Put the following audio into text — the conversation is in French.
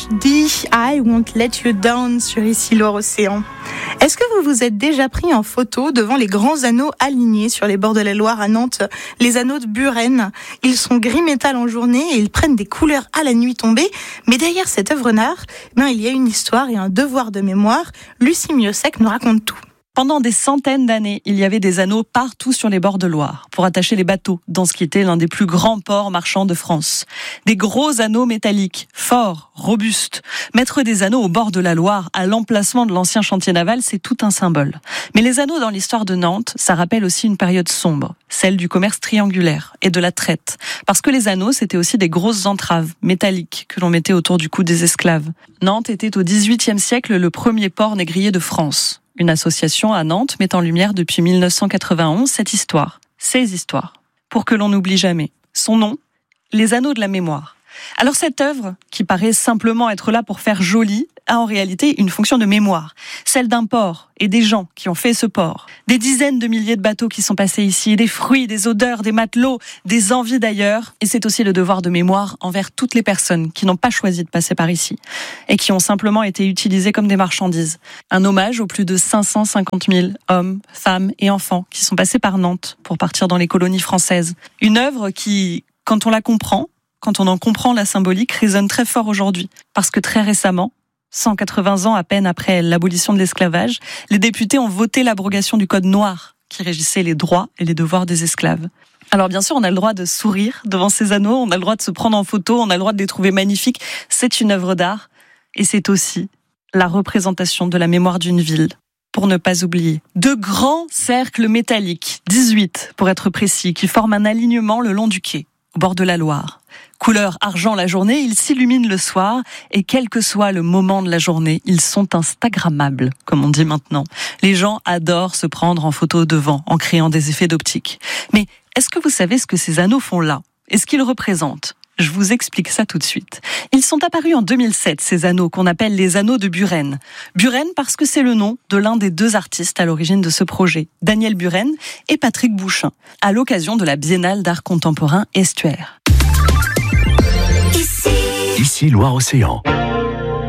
HD, I Won't Let You Down sur Ici Loire-Océan. Est-ce que vous vous êtes déjà pris en photo devant les grands anneaux alignés sur les bords de la Loire à Nantes, les anneaux de Buren? Ils sont gris métal en journée et ils prennent des couleurs à la nuit tombée. Mais derrière cette œuvre d'art, il y a une histoire et un devoir de mémoire. Lucie Miossec nous raconte tout. Pendant des centaines d'années, il y avait des anneaux partout sur les bords de Loire pour attacher les bateaux dans ce qui était l'un des plus grands ports marchands de France. Des gros anneaux métalliques, forts, robustes. Mettre des anneaux au bord de la Loire, à l'emplacement de l'ancien chantier naval, c'est tout un symbole. Mais les anneaux dans l'histoire de Nantes, ça rappelle aussi une période sombre, celle du commerce triangulaire et de la traite. Parce que les anneaux, c'était aussi des grosses entraves métalliques que l'on mettait autour du cou des esclaves. Nantes était au XVIIIe siècle le premier port négrier de France. Une association à Nantes met en lumière depuis 1991 cette histoire, ces histoires, pour que l'on n'oublie jamais. Son nom, les anneaux de la mémoire. Alors cette œuvre, qui paraît simplement être là pour faire joli, a en réalité une fonction de mémoire, celle d'un port et des gens qui ont fait ce port. Des dizaines de milliers de bateaux qui sont passés ici, des fruits, des odeurs, des matelots, des envies d'ailleurs. Et c'est aussi le devoir de mémoire envers toutes les personnes qui n'ont pas choisi de passer par ici et qui ont simplement été utilisées comme des marchandises. Un hommage aux plus de 550 000 hommes, femmes et enfants qui sont passés par Nantes pour partir dans les colonies françaises. Une œuvre qui, quand on la comprend, quand on en comprend la symbolique, résonne très fort aujourd'hui. Parce que très récemment, 180 ans à peine après l'abolition de l'esclavage, les députés ont voté l'abrogation du code noir qui régissait les droits et les devoirs des esclaves. Alors bien sûr, on a le droit de sourire devant ces anneaux, on a le droit de se prendre en photo, on a le droit de les trouver magnifiques. C'est une œuvre d'art et c'est aussi la représentation de la mémoire d'une ville. Pour ne pas oublier. 2 grands cercles métalliques, 18 pour être précis, qui forment un alignement le long du quai, au bord de la Loire. Couleur argent la journée, ils s'illuminent le soir et quel que soit le moment de la journée, ils sont instagrammables, comme on dit maintenant. Les gens adorent se prendre en photo devant, en créant des effets d'optique. Mais est-ce que vous savez ce que ces anneaux font là? Et ce qu'ils représentent? Je vous explique ça tout de suite. Ils sont apparus en 2007, ces anneaux qu'on appelle les anneaux de Buren. Buren parce que c'est le nom de l'un des 2 artistes à l'origine de ce projet, Daniel Buren et Patrick Bouchin, à l'occasion de la Biennale d'art contemporain Estuaire. Ici Loire-Océan.